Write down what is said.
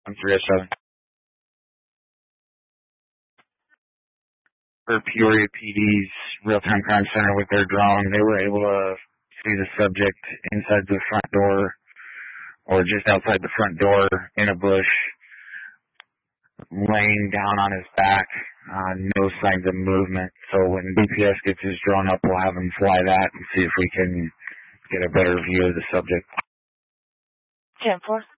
I'm 307. For Peoria PD's Real-Time Crime Center with their drone, they were able to see the subject inside the front door or just outside the front door in a bush, laying down on his back, no signs of movement. So when DPS gets his drone up, we'll have him fly that and see if we can get a better view of the subject. 10-4.